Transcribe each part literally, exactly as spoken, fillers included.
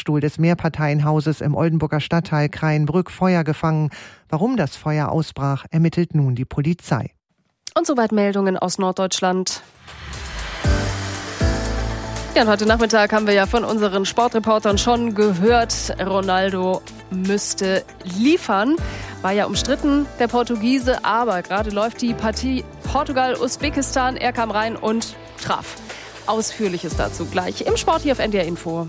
Fahrstuhl des Mehrparteienhauses im Oldenburger Stadtteil Kreienbrück Feuer gefangen. Warum das Feuer ausbrach, ermittelt nun die Polizei. Und soweit Meldungen aus Norddeutschland. Ja, und heute Nachmittag haben wir ja von unseren Sportreportern schon gehört, Ronaldo müsste liefern. War ja umstritten, der Portugiese, aber gerade läuft die Partie Portugal-Usbekistan. Er kam rein und traf. Ausführliches dazu gleich im Sport hier auf N D R Info.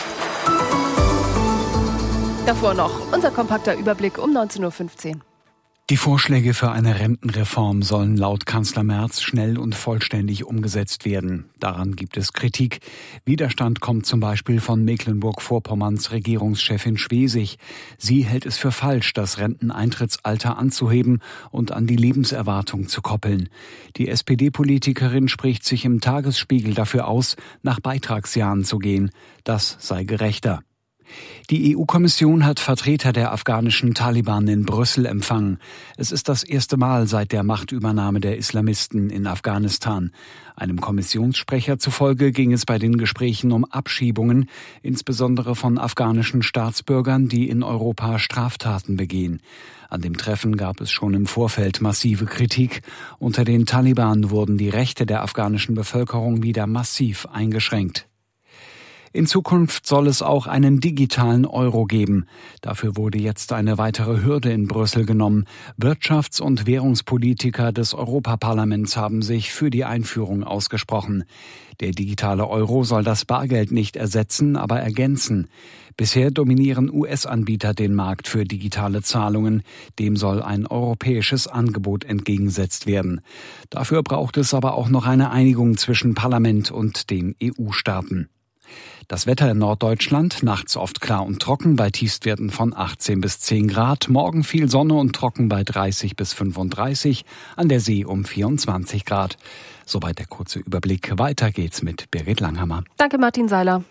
Davor noch unser kompakter Überblick um neunzehn Uhr fünfzehn. Die Vorschläge für eine Rentenreform sollen laut Kanzler Merz schnell und vollständig umgesetzt werden. Daran gibt es Kritik. Widerstand kommt zum Beispiel von Mecklenburg-Vorpommerns Regierungschefin Schwesig. Sie hält es für falsch, das Renteneintrittsalter anzuheben und an die Lebenserwartung zu koppeln. Die S P D-Politikerin spricht sich im Tagesspiegel dafür aus, nach Beitragsjahren zu gehen. Das sei gerechter. Die E U-Kommission hat Vertreter der afghanischen Taliban in Brüssel empfangen. Es ist das erste Mal seit der Machtübernahme der Islamisten in Afghanistan. Einem Kommissionssprecher zufolge ging es bei den Gesprächen um Abschiebungen, insbesondere von afghanischen Staatsbürgern, die in Europa Straftaten begehen. An dem Treffen gab es schon im Vorfeld massive Kritik. Unter den Taliban wurden die Rechte der afghanischen Bevölkerung wieder massiv eingeschränkt. In Zukunft soll es auch einen digitalen Euro geben. Dafür wurde jetzt eine weitere Hürde in Brüssel genommen. Wirtschafts- und Währungspolitiker des Europaparlaments haben sich für die Einführung ausgesprochen. Der digitale Euro soll das Bargeld nicht ersetzen, aber ergänzen. Bisher dominieren U S-Anbieter den Markt für digitale Zahlungen. Dem soll ein europäisches Angebot entgegengesetzt werden. Dafür braucht es aber auch noch eine Einigung zwischen Parlament und den E U-Staaten. Das Wetter in Norddeutschland, nachts oft klar und trocken bei Tiefstwerten von achtzehn bis zehn Grad. Morgen viel Sonne und trocken bei dreißig bis fünfunddreißig, an der See um vierundzwanzig Grad. Soweit der kurze Überblick. Weiter geht's mit Birgit Langhammer. Danke, Martin Seiler.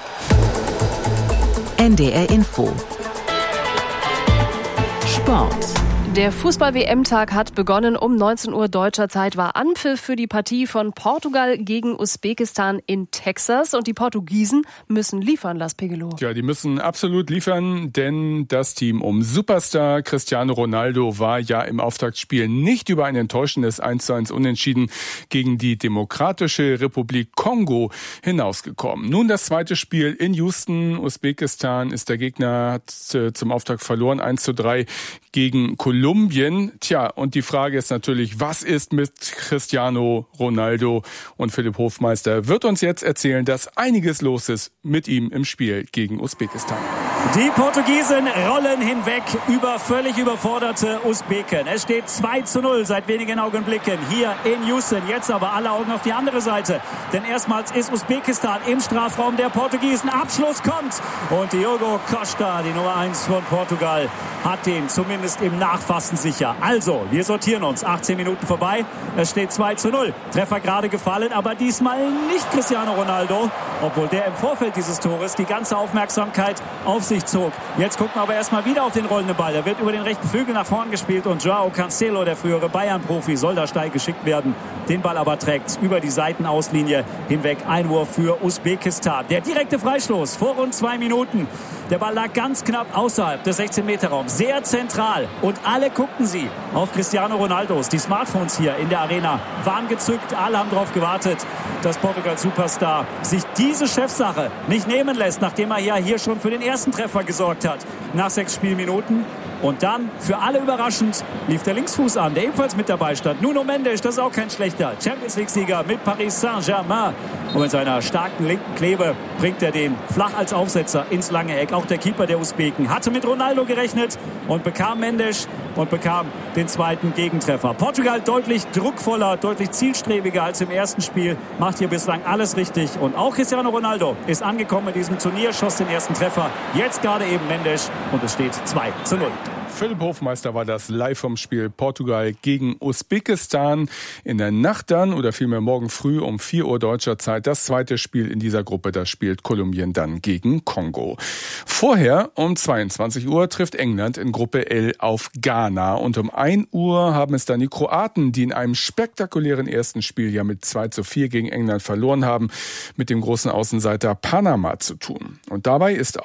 N D R Info. Sport. Der Fußball-W M-Tag hat begonnen. Um neunzehn Uhr deutscher Zeit war Anpfiff für die Partie von Portugal gegen Usbekistan in Texas. Und die Portugiesen müssen liefern, Lars Pegelow. Ja, die müssen absolut liefern, denn das Team um Superstar Cristiano Ronaldo war ja im Auftaktspiel nicht über ein enttäuschendes eins zu eins Unentschieden gegen die Demokratische Republik Kongo hinausgekommen. Nun das zweite Spiel in Houston. Usbekistan ist der Gegner, hat zum Auftakt verloren, eins zu drei gegen Kolumbien. Kolumbien. Tja, und die Frage ist natürlich, was ist mit Cristiano Ronaldo? Und Philipp Hofmeister wird uns jetzt erzählen, dass einiges los ist mit ihm im Spiel gegen Usbekistan. Die Portugiesen rollen hinweg über völlig überforderte Usbeken. Es steht zwei zu null seit wenigen Augenblicken hier in Houston. Jetzt aber alle Augen auf die andere Seite. Denn erstmals ist Usbekistan im Strafraum der Portugiesen. Abschluss kommt. Und Diogo Costa, die Nummer eins von Portugal, hat den zumindest im Nachfassen sicher. Also, wir sortieren uns. achtzehn Minuten vorbei. Es steht zwei zu null. Treffer gerade gefallen, aber diesmal nicht Cristiano Ronaldo. Obwohl der im Vorfeld dieses Tores die ganze Aufmerksamkeit auf sich zog. Jetzt gucken wir aber erstmal wieder auf den rollenden Ball. Der wird über den rechten Flügel nach vorn gespielt und Joao Cancelo, der frühere Bayern-Profi, soll da steil geschickt werden. Den Ball aber trägt über die Seitenauslinie hinweg. Einwurf für Usbekistan. Der direkte Freistoß vor rund zwei Minuten. Der Ball lag ganz knapp außerhalb des sechzehn-Meter-Raums. Sehr zentral. Und alle guckten sie auf Cristiano Ronaldos. Die Smartphones hier in der Arena waren gezückt. Alle haben darauf gewartet, dass Portugal-Superstar sich diese Chefsache nicht nehmen lässt, nachdem er ja hier schon für den ersten Treffer gesorgt hat. Nach sechs Spielminuten. Und dann, für alle überraschend, lief der Linksfuß an, der ebenfalls mit dabei stand. Nuno Mendes, das ist auch kein schlechter Champions-League-Sieger mit Paris Saint-Germain. Und mit seiner starken linken Klebe bringt er den flach als Aufsetzer ins lange Eck. Auch der Keeper der Usbeken hatte mit Ronaldo gerechnet und bekam Mendes und bekam den zweiten Gegentreffer. Portugal deutlich druckvoller, deutlich zielstrebiger als im ersten Spiel. Macht hier bislang alles richtig. Und auch Cristiano Ronaldo ist angekommen in diesem Turnier, schoss den ersten Treffer. Jetzt gerade eben Mendes und es steht zwei zu null. Philipp Hofmeister war das live vom Spiel Portugal gegen Usbekistan. In der Nacht dann, oder vielmehr morgen früh um vier Uhr deutscher Zeit, das zweite Spiel in dieser Gruppe. Das spielt Kolumbien dann gegen Kongo. Vorher um zweiundzwanzig Uhr trifft England in Gruppe L auf Ghana. Und um ein Uhr haben es dann die Kroaten, die in einem spektakulären ersten Spiel ja mit zwei zu vier gegen England verloren haben, mit dem großen Außenseiter Panama zu tun. Und dabei ist